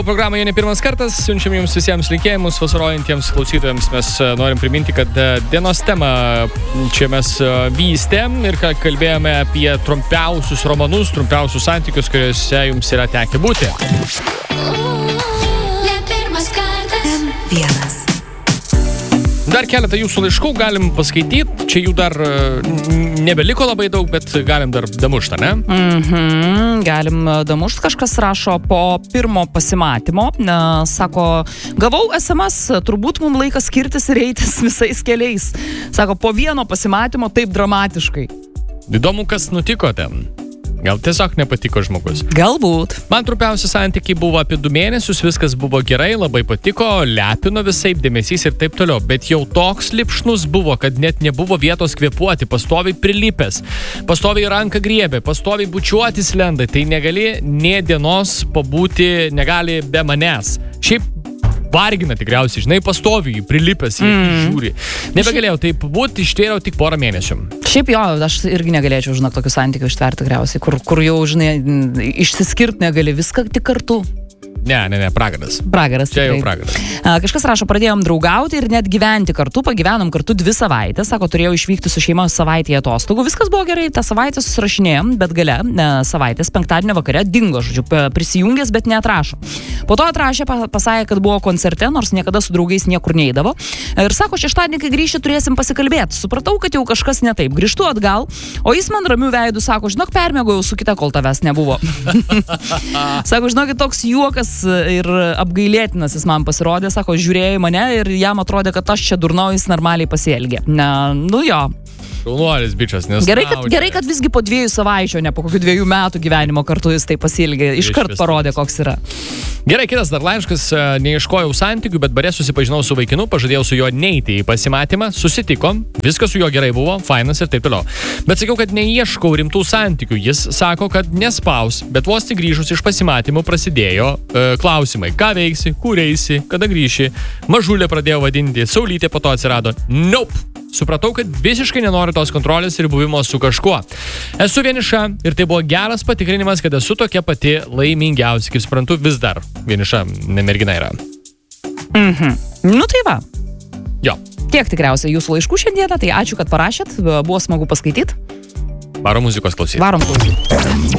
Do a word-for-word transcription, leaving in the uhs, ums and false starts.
Programą jau ne pirmas kartas, siunčiam jums visiems linkėjimus, vasarojantiems klausytojams. Mes norim priminti, kad dienos temą čia mes vystėm ir kalbėjome apie trumpiausius romanus, trumpiausius santykius, kuriuose jums yra tekę būti. Dar keletą jūsų laiškų galim paskaityti. Čia jų dar nebeliko labai daug, bet galim dar damušt, ne? Mhm, galim damušt. Kažkas rašo po pirmo pasimatymo. Sako, gavau es em es, turbūt mums laikas skirtis ir eitis visais keliais. Sako, po vieno pasimatymo taip dramatiškai. Įdomu, kas nutiko ten. Gal tiesiog nepatiko žmogus? Galbūt. Man trumpiausi santykiai buvo apie du mėnesius, viskas buvo gerai, labai patiko, lepino visaip, dėmesys ir taip toliau. Bet jau toks lipšnus buvo, kad net nebuvo vietos kvėpuoti, pastoviai prilipęs, pastoviai ranką griebė, pastoviai bučiuotis lenda. Tai negali nė dienos pabūti, negali be manęs. Šiaip vargina tikriausiai, žinai, pastoviai prilipęs, jį mm. žiūri. Nebegalėjau taip būti, ištvėriau tik porą mėnesių. Šiaip jo, aš irgi negalėčiau, žinok, tokių santykių ištverti tikriausiai, kur, kur jau, žinai, išsiskirt negali viską tik kartu. Ne, ne, ne, pragaras. Pragaras. Čia jau pragaras. Kažkas rašo, pradėjom draugauti ir net gyventi kartu, pagyvenom kartu dvi savaitės, sako, turėjau išvykti su šeima savaitėje atostogų, viskas buvo gerai, tą savaitę susirašinėjom, bet gale ne, savaitės, penktadienio vakare dingo, žodžiu, prisijungęs, bet neatrašo. Po to atrašė, pasakė, kad buvo koncerte, nors niekada su draugais niekur neidavo. Ir sako, šeštadienį, kai grįši, turėsim pasikalbėti. Supratau, kad jau kažkas ne taip. Grįžtu atgal, o jis man ramiu veidu sako, žinok, permiegojau su kita, kol tavęs nebuvo. Sako, žinokit, toks juokas ir apgailėtinas jis man pasirodė, sako, žiūrėjo į mane ir jam atrodė, kad aš čia durnau, jis normaliai pasielgė. Na, nu jo. Šaunuolis bičas, nes gerai kad, gerai, kad visgi po dviejų savaičių, ne po kokių dviejų metų gyvenimo kartu jis tai pasielgė, iškart parodė, koks yra. Gerai, kitas dar laiškas, neieškojau santykių, bet bare susipažinau su vaikinu, pažadėjau su juo neiti į pasimatymą, susitikom, viskas su juo gerai buvo, fainas ir taip toliau. Bet sakiau, kad neieškau rimtų santykių, jis sako, kad nespaus, bet vos tik grįžus iš pasimatymų prasidėjo e, klausimai, ką veiksi, kur eisi, kada grįši, mažulė pradėjo vadinti, saulytė po to atsirado, nope. Supratau, kad visiškai nenoriu tos kontrolės ir buvimo su kažkuo. Esu vieniša ir tai buvo geras patikrinimas, kad esu tokia pati laimingiausia, kaip suprantu, vis dar vieniša mergina yra. Mhm. Nu tai va. Jo. Tiek tikriausiai jūsų laiškų šiandieną, tai ačiū, kad parašėt, buvo smagu paskaityti. Varom muzikos klausyti. Varom klausyti.